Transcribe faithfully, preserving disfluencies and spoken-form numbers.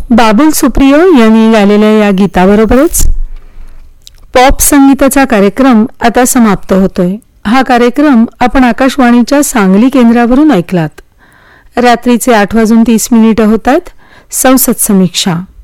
बाबुल सुप्रियो यांनी गायलेल्या या गीताबरोबरच पॉप संगीताचा कार्यक्रम आता समाप्त होतोय. हा कार्यक्रम आपण आकाशवाणीच्या सांगली केंद्रावरून ऐकलात. रात्रीचे आठ वाजून तीस मिनिटं होत आहेत. संसद समीक्षा.